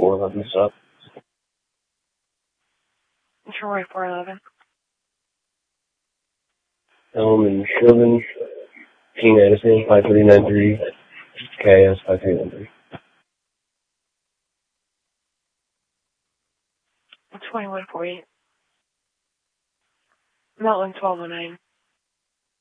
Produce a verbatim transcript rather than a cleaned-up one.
four eleven stop. Troy four eleven. Elm and Sherman, King Edison, five three nine three, K S five three nine three. twenty-one forty. Melton twelve oh nine.